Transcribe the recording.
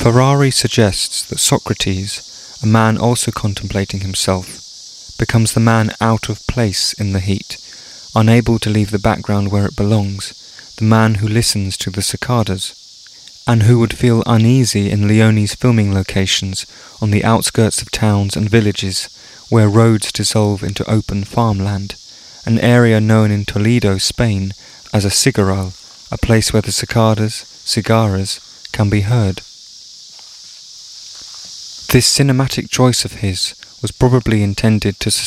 Ferrari suggests that Socrates, a man also contemplating himself, becomes the man out of place in the heat, unable to leave the background where it belongs, the man who listens to the cicadas, and who would feel uneasy in Leone's filming locations on the outskirts of towns and villages where roads dissolve into open farmland, an area known in Toledo, Spain as a cigarral, a place where the cigarras, can be heard. This cinematic choice of his was probably intended to